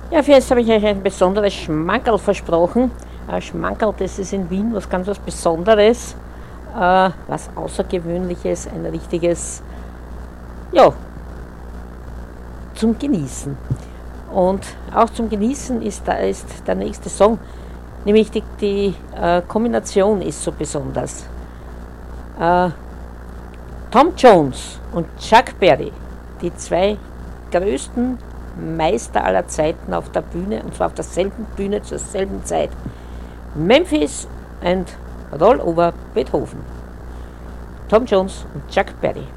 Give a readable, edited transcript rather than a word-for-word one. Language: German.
Ja, für jetzt habe ich euch ein besonderes Schmankerl versprochen. Schmankerl, das ist in Wien was Besonderes, was Außergewöhnliches, ein richtiges, ja, zum Genießen. Und auch zum Genießen ist der nächste Song, nämlich die Kombination ist so besonders. Äh, Tom Jones und Chuck Berry, die zwei größten Meister aller Zeiten auf der Bühne, und zwar auf derselben Bühne zur selben Zeit. Memphis and Roll Over Beethoven. Tom Jones und Chuck Berry.